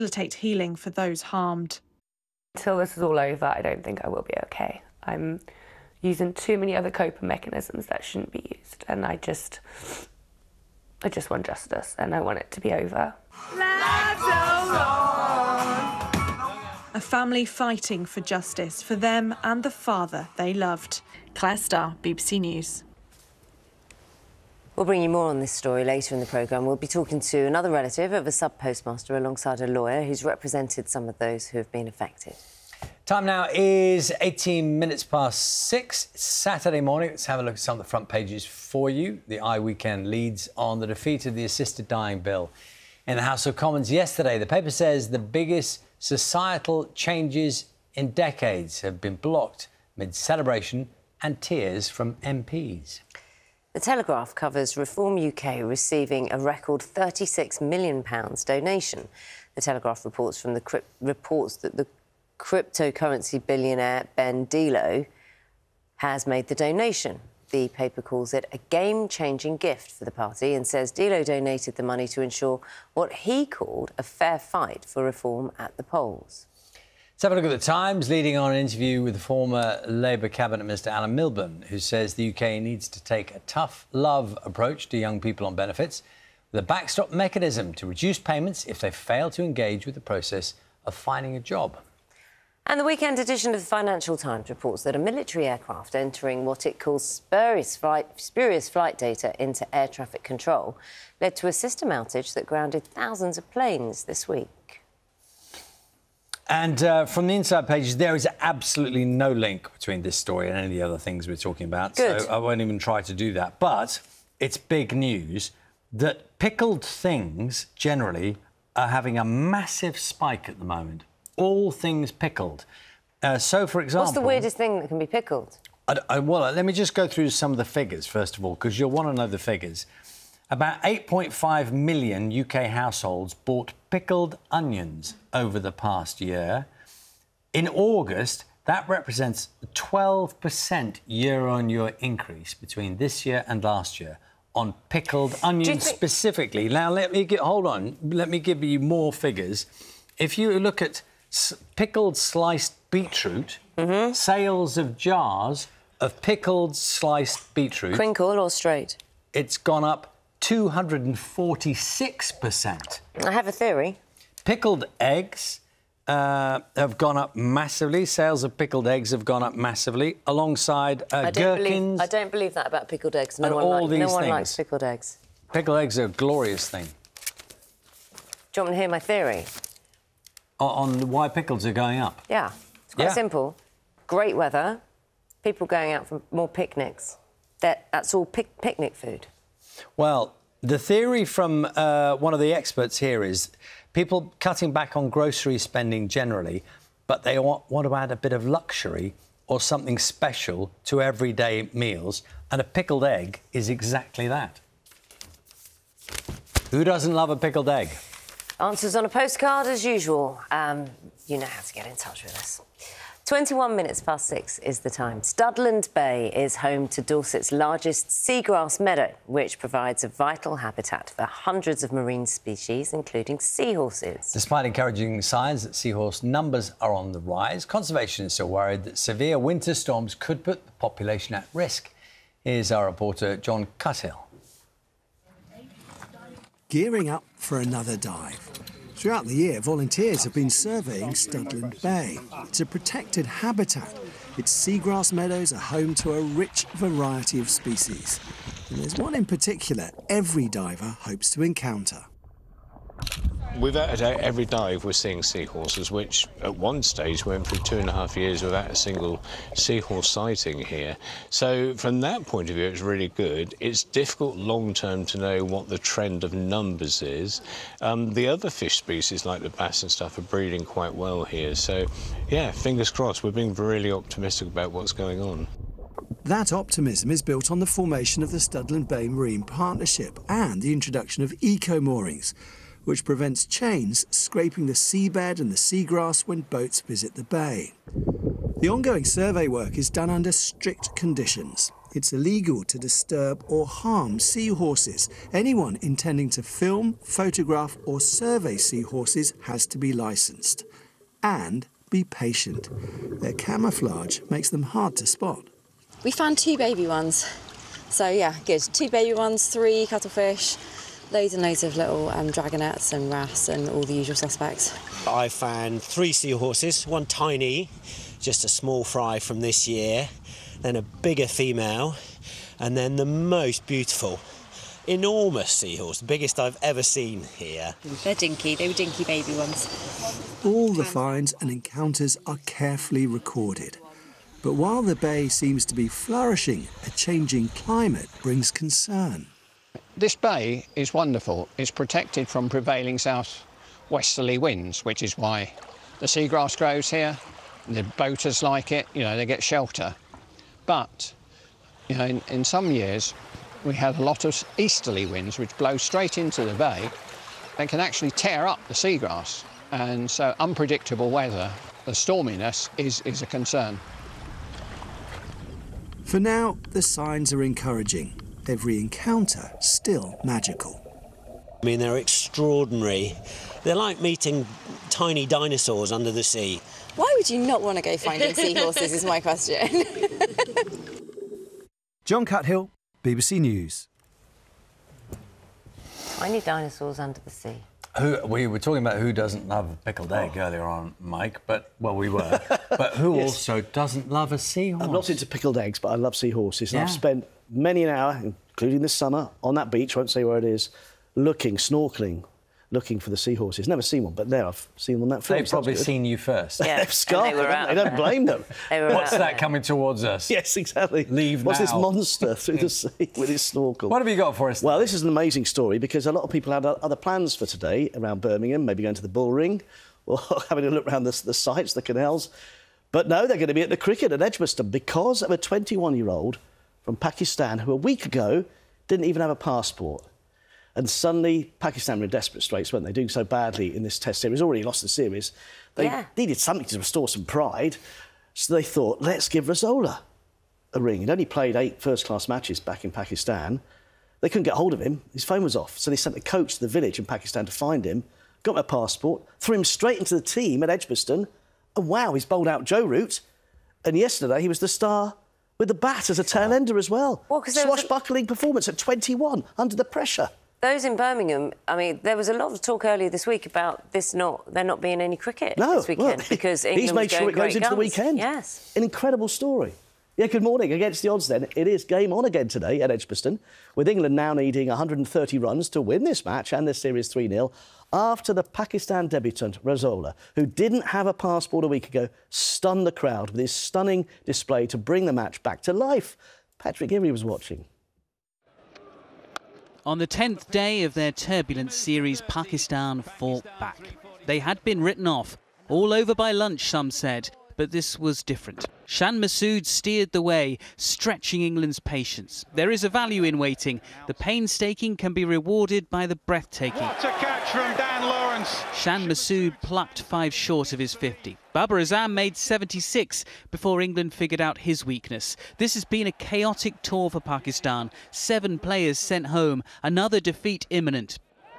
facilitate healing for those harmed. Until this is all over, I don't think I will be okay. I'm using too many other coping mechanisms that shouldn't be used, and I just want justice, and I want it to be over. A family fighting for justice for them and the father they loved. Claire Starr, BBC News. We'll bring you more on this story later in the programme. We'll be talking to another relative of a sub-postmaster alongside a lawyer who's represented some of those who have been affected. Time now is 18 minutes past 6. It's Saturday morning. Let's have a look at some of the front pages for you. The Eye Weekend leads on the defeat of the assisted dying bill in the House of Commons yesterday. The paper says the biggest societal changes in decades have been blocked amid celebration and tears from MPs. The Telegraph covers Reform UK receiving a record £36 million donation. The Telegraph reports that the cryptocurrency billionaire Ben Delo has made the donation. The paper calls it a game-changing gift for the party and says Delo donated the money to ensure what he called a fair fight for reform at the polls. Let's have a look at the Times, leading on an interview with the former Labour Cabinet Minister Alan Milburn, who says the UK needs to take a tough love approach to young people on benefits, with a backstop mechanism to reduce payments if they fail to engage with the process of finding a job. And the weekend edition of the Financial Times reports that a military aircraft entering what it calls spurious flight data into air traffic control led to a system outage that grounded thousands of planes this week. And from the inside pages, there is absolutely no link between this story and any of the other things we're talking about. Good. So I won't even try to do that. But it's big news that pickled things generally are having a massive spike at the moment. All things pickled. So, for example... What's the weirdest thing that can be pickled? Well, let me just go through some of the figures, first of all, because you'll want to know the figures. About 8.5 million UK households bought pickled onions over the past year. In August, that represents a 12% year-on-year increase between this year and last year on pickled onions specifically. Now, hold on. Let me give you more figures. If you look at pickled sliced beetroot, sales of jars of pickled sliced beetroot... Crinkle or straight? It's gone up 246%. I have a theory. Pickled eggs have gone up massively. Sales of pickled eggs have gone up massively, alongside gherkins. I don't believe that about pickled eggs. No one likes pickled eggs. Pickled eggs are a glorious thing. Do you want me to hear my theory? On why pickles are going up? Yeah. It's quite simple. Great weather, people going out for more picnics. That's all picnic food. Well, the theory from one of the experts here is people cutting back on grocery spending generally, but they want to add a bit of luxury or something special to everyday meals, and a pickled egg is exactly that. Who doesn't love a pickled egg? Answers on a postcard as usual. You know how to get in touch with us. 21 minutes past 6 is the time. Studland Bay is home to Dorset's largest seagrass meadow, which provides a vital habitat for hundreds of marine species, including seahorses. Despite encouraging signs that seahorse numbers are on the rise, conservation is still worried that severe winter storms could put the population at risk. Here's our reporter, John Cuthill. Gearing up for another dive. Throughout the year, volunteers have been surveying Studland Bay. It's a protected habitat. Its seagrass meadows are home to a rich variety of species. And there's one in particular every diver hopes to encounter. Without a doubt, every dive we're seeing seahorses, which at one stage went through 2.5 years without a single seahorse sighting here. So from that point of view, it's really good. It's difficult long-term to know what the trend of numbers is. The other fish species, like the bass and stuff, are breeding quite well here. So, yeah, fingers crossed. We're being really optimistic about what's going on. That optimism is built on the formation of the Studland Bay Marine Partnership and the introduction of eco-moorings, which prevents chains scraping the seabed and the seagrass when boats visit the bay. The ongoing survey work is done under strict conditions. It's illegal to disturb or harm seahorses. Anyone intending to film, photograph or survey seahorses has to be licensed. And be patient. Their camouflage makes them hard to spot. We found 2 baby ones. So yeah, good. 2 baby ones, 3 cuttlefish, loads and loads of little dragonets and wrasse and all the usual suspects. I found 3 seahorses, one tiny, just a small fry from this year, then a bigger female, and then the most beautiful, enormous seahorse, the biggest I've ever seen here. They're dinky, they were dinky baby ones. All the finds and encounters are carefully recorded. But while the bay seems to be flourishing, a changing climate brings concern. This bay is wonderful. It's protected from prevailing south-westerly winds, which is why the seagrass grows here. The boaters like it, they get shelter. But, in some years, we had a lot of easterly winds which blow straight into the bay and can actually tear up the seagrass. And so unpredictable weather, the storminess, is a concern. For now, the signs are encouraging. Every encounter still magical. I mean, they're extraordinary. They're like meeting tiny dinosaurs under the sea. Why would you not want to go finding seahorses is my question. John Cuthill, BBC News. Tiny dinosaurs under the sea. We were talking about who doesn't love a pickled egg earlier on, Mike, but we were. But who Yes. also doesn't love a seahorse? I'm not into pickled eggs, but I love seahorses. And Yeah. I've spent many an hour, including this summer, on that beach, won't say where it is, snorkelling, looking for the seahorses. Never seen one, but now I've seen them on that film. They've probably seen you first. Yeah, They've scarfed and they were them. out I don't blame them. They were What's out that there. coming towards us? Yes, exactly. Leave What's this now. monster through the sea with his snorkel? What have you got for us? Well, this is an amazing story because a lot of people had other plans for today around Birmingham, maybe going to the Bull Ring or having a look around the sites, the canals. But no, they're going to be at the cricket at Edgbaston because of a 21-year-old from Pakistan who a week ago didn't even have a passport. And suddenly, Pakistan were in desperate straits, weren't they? Doing so badly in this Test series, already lost the series. They needed something to restore some pride. So they thought, let's give Rasola a ring. He'd only played 8 first-class matches back in Pakistan. They couldn't get hold of him. His phone was off. So they sent a coach to the village in Pakistan to find him, got him a passport, threw him straight into the team at Edgbaston. And wow, he's bowled out Joe Root. And yesterday he was the star with the bat as a tail ender as well. Well, 'cause there was swashbuckling performance at 21, under the pressure. Those in Birmingham, I mean, there was a lot of talk earlier this week about there not being any cricket this weekend well, because England he's was made sure going it goes great into the guns. weekend. Yes. An incredible story. Yeah, good morning. Against the odds then, it is game on again today at Edgbaston, with England now needing 130 runs to win this match and this series 3-0 after the Pakistan debutant Rasola, who didn't have a passport a week ago, stunned the crowd with his stunning display to bring the match back to life. Patrick Geary was watching. On the 10th day of their turbulent series, Pakistan fought back. They had been written off, all over by lunch, some said, but this was different. Shan Masood steered the way, stretching England's patience. There is a value in waiting. The painstaking can be rewarded by the breathtaking. What a catch from Dan Lawrence. Shan Masood plucked 5 short of his 50. Babar Azam made 76 before England figured out his weakness. This has been a chaotic tour for Pakistan. 7 players sent home, another defeat imminent.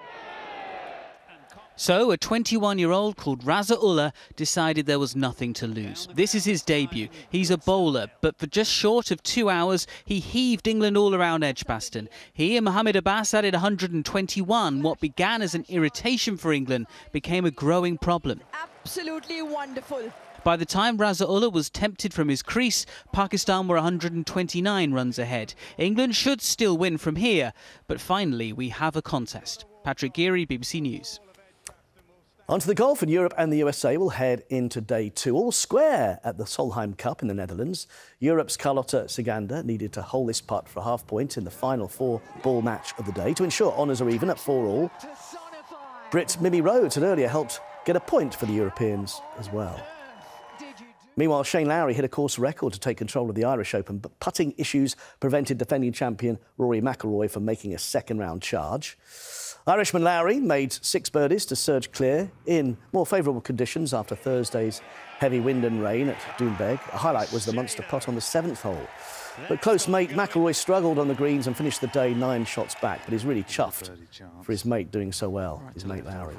So a 21-year-old called Raza Ullah decided there was nothing to lose. This is his debut. He's a bowler, but for just short of 2 hours, he heaved England all around Edgbaston. He and Mohammad Abbas added 121. What began as an irritation for England became a growing problem. Absolutely wonderful. By the time Raza Ullah was tempted from his crease, Pakistan were 129 runs ahead. England should still win from here, but finally we have a contest. Patrick Geary, BBC News. On to the golf, and Europe and the USA will head into day 2, all square at the Solheim Cup in the Netherlands. Europe's Carlotta Ciganda needed to hold this putt for a half point in the final 4-ball match of the day to ensure honours are even at 4-all. Brit Mimi Rhodes had earlier helped get a point for the Europeans as well. Meanwhile, Shane Lowry hit a course record to take control of the Irish Open, but putting issues prevented defending champion Rory McIlroy from making a second-round charge. Irishman Lowry made 6 birdies to surge clear in more favourable conditions after Thursday's heavy wind and rain at Doonbeg. A highlight was the monster putt on the 7th hole. But close mate McIlroy struggled on the greens and finished the day 9 shots back, but he's really chuffed for his mate doing so well, his mate Lowry.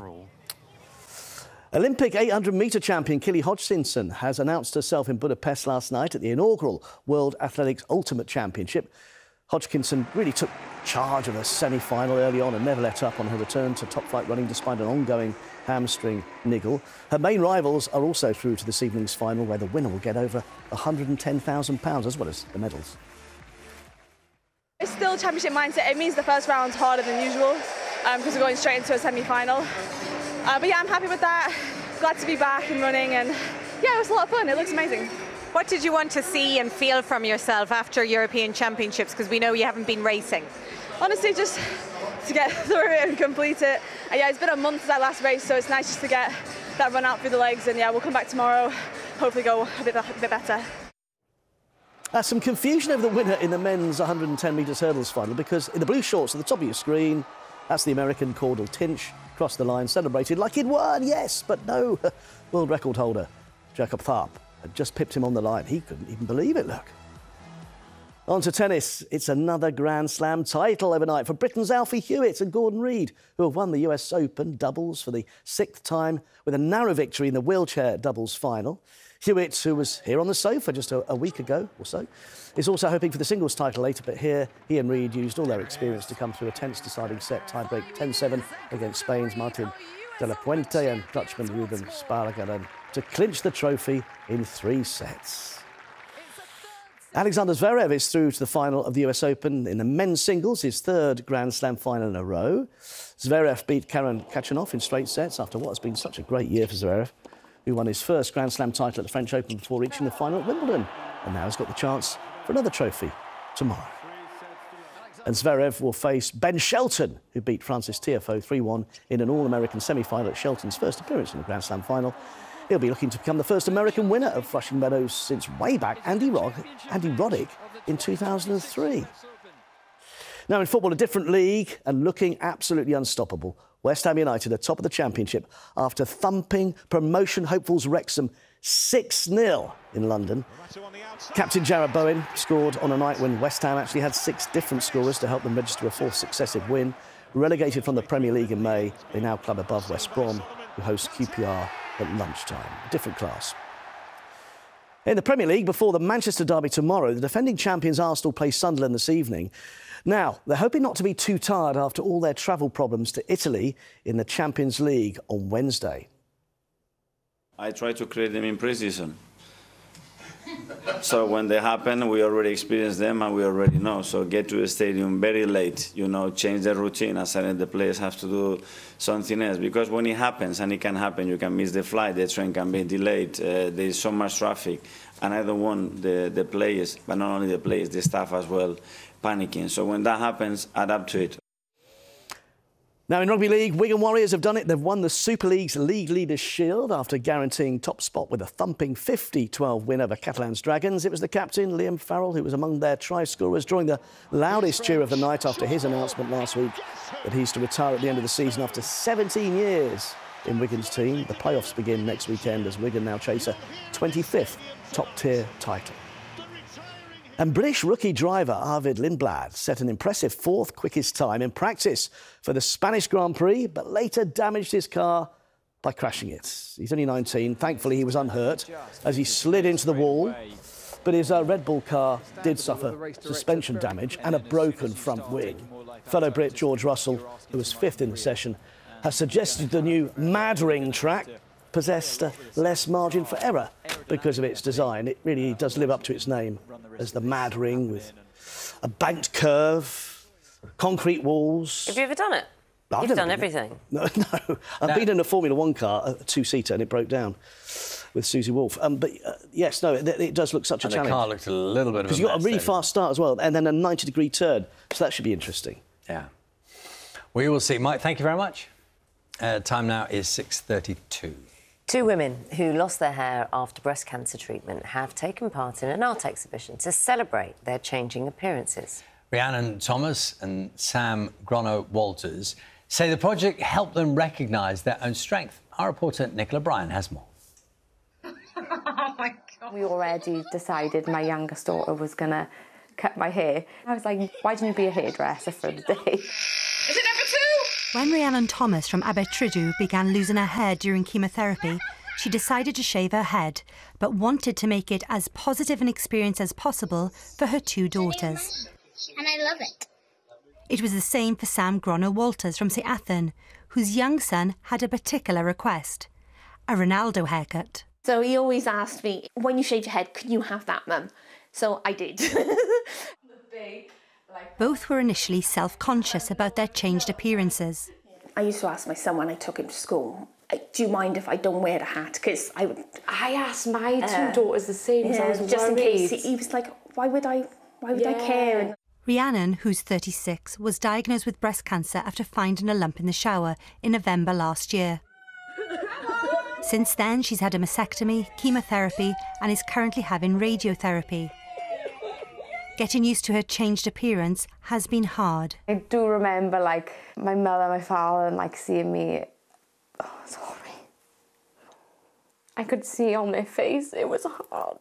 Olympic 800-metre champion Killy Hodgkinson has announced herself in Budapest last night at the inaugural World Athletics Ultimate Championship. Hodgkinson really took charge of the semi-final early on and never let up on her return to top-flight running despite an ongoing hamstring niggle. Her main rivals are also through to this evening's final, where the winner will get over £110,000 as well as the medals. It's still championship mindset. It means the first round's harder than usual because we're going straight into a semi-final. But yeah, I'm happy with that. Glad to be back and running, and yeah, it was a lot of fun. It looks amazing. What did you want to see and feel from yourself after European Championships? Because we know you haven't been racing. Honestly, just to get through it and complete it. Yeah, it's been a month since I last raced, so it's nice just to get that run out through the legs. And yeah, we'll come back tomorrow, hopefully go a bit better. Some confusion over the winner in the men's 110 metres hurdles final, because in the blue shorts at the top of your screen, that's the American Caudle Tinch, crossed the line, celebrated like he'd won, yes, but no. World record holder Jakob Tharp had just pipped him on the line. He couldn't even believe it, look. On to tennis. It's another Grand Slam title overnight for Britain's Alfie Hewitt and Gordon Reid, who have won the US Open doubles for the 6th time with a narrow victory in the wheelchair doubles final. Hewitt, who was here on the sofa just a week ago or so, is also hoping for the singles title later, but here he and Reid used all their experience to come through a tense deciding set tiebreak 10-7 against Spain's Martin de la Puente and Dutchman Ruben Spargelen to clinch the trophy in 3 sets. Alexander Zverev is through to the final of the US Open in the men's singles, his 3rd Grand Slam final in a row. Zverev beat Karen Khachanov in straight sets after what has been such a great year for Zverev, who won his first Grand Slam title at the French Open before reaching the final at Wimbledon, and now has got the chance for another trophy tomorrow. And Zverev will face Ben Shelton, who beat Francis Tiafoe 3-1 in an All-American semi-final at Shelton's first appearance in the Grand Slam final. He'll be looking to become the first American winner of Flushing Meadows since way back Andy Roddick in 2003. Now in football, a different league and looking absolutely unstoppable. West Ham United are top of the Championship after thumping promotion hopefuls Wrexham 6-0 in London. Captain Jarrod Bowen scored on a night when West Ham actually had 6 different scorers to help them register a 4th successive win. Relegated from the Premier League in May, they now club above West Brom, who host QPR at lunchtime. Different class. In the Premier League, before the Manchester derby tomorrow, the defending champions Arsenal play Sunderland this evening. Now, they're hoping not to be too tired after all their travel problems to Italy in the Champions League on Wednesday. I try to create them in pre-season. So when they happen, we already experienced them and we already know. So get to the stadium very late, you know, change the routine, and suddenly the players have to do something else. Because when it happens, and it can happen, you can miss the flight, the train can be delayed, there's so much traffic. And I don't want the players, but not only the players, the staff as well, panicking. So when that happens, adapt to it. Now in Rugby League, Wigan Warriors have done it. They've won the Super League's League Leaders' Shield after guaranteeing top spot with a thumping 50-12 win over Catalan's Dragons. It was the captain, Liam Farrell, who was among their try scorers, drawing the loudest cheer of the night after his announcement last week that he's to retire at the end of the season after 17 years in Wigan's team. The playoffs begin next weekend as Wigan now chase a 25th top-tier title. And British rookie driver Arvid Lindblad set an impressive 4th quickest time in practice for the Spanish Grand Prix, but later damaged his car by crashing it. He's only 19. Thankfully, he was unhurt as he slid into the wall. But his Red Bull car did suffer suspension damage and a broken front wing. Fellow Brit George Russell, who was 5th in the session, has suggested the new Mad Ring track possessed less margin for error because of its design. It really does live up to its name as the Mad Ring, with a banked curve, concrete walls. Have you ever done it? You've done everything. No. I've been in a Formula 1 car, a 2-seater, and it broke down with Susie Wolff. Yes, it does look such a challenge. The car looked a little bit of a mess. Because you've got a really fast start as well, and then a 90-degree turn, so that should be interesting. Yeah. We will see. Mike, thank you very much. Time now is 6:32. 2 women who lost their hair after breast cancer treatment have taken part in an art exhibition to celebrate their changing appearances. Rhiannon Thomas and Sam Grono Walters say the project helped them recognise their own strength. Our reporter Nicola Bryan has more. Oh my God. We already decided my youngest daughter was going to cut my hair. I was like, why didn't you be a hairdresser for the day? Is it number 2? When Rhiannon Thomas from Abertrydydd began losing her hair during chemotherapy, she decided to shave her head, but wanted to make it as positive an experience as possible for her 2 daughters. And I love it. It was the same for Sam Grono-Walters from St Athan, whose young son had a particular request: a Ronaldo haircut. So he always asked me, when you shave your head, can you have that, Mum? So I did. Both were initially self-conscious about their changed appearances. I used to ask my son when I took him to school, do you mind if I don't wear the hat? Because I asked my 2 daughters the same, so I was just worried. in case. He was like, why would I care? And Rhiannon, who's 36, was diagnosed with breast cancer after finding a lump in the shower in November last year. Since then, she's had a mastectomy, chemotherapy, and is currently having radiotherapy. Getting used to her changed appearance has been hard. I do remember, like, my mother and my father, like, seeing me. Oh, sorry. I could see on their face it was hard.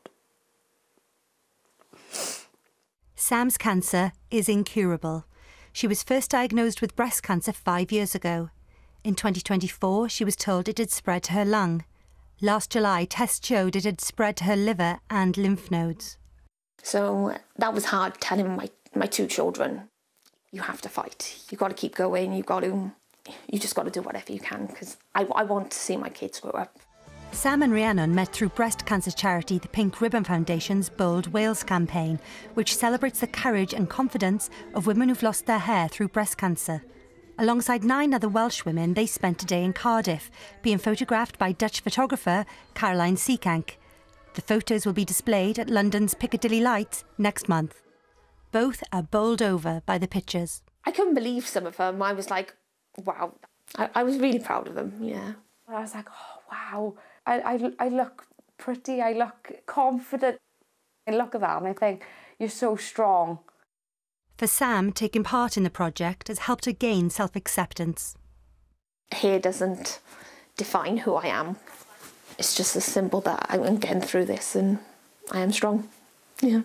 Sam's cancer is incurable. She was first diagnosed with breast cancer 5 years ago. In 2024, she was told it had spread to her lung. Last July, tests showed it had spread to her liver and lymph nodes. so that was hard telling my 2 children, you have to fight. You've got to keep going. You just got to do whatever you can, because I want to see my kids grow up. Sam and Rhiannon met through breast cancer charity the Pink Ribbon Foundation's Bold Wales campaign, which celebrates the courage and confidence of women who've lost their hair through breast cancer. Alongside 9 other Welsh women, they spent a day in Cardiff, being photographed by Dutch photographer Caroline Seekank. The photos will be displayed at London's Piccadilly Lights next month. Both are bowled over by the pictures. I couldn't believe some of them. I was like, wow. I was really proud of them, yeah. I was like, oh, wow. I look pretty, I look confident. I look at that and I think, you're so strong. For Sam, taking part in the project has helped her gain self-acceptance. Hair doesn't define who I am. It's just as simple that I'm getting through this and I am strong, yeah.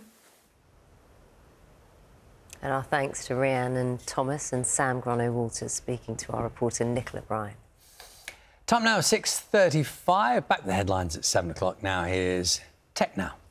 And our thanks to Rhiannon Thomas and Sam Grono-Walters, speaking to our reporter Nicola Bryan. Time now, 6:35. Back to the headlines at 7 o'clock. Now here's Tech Now.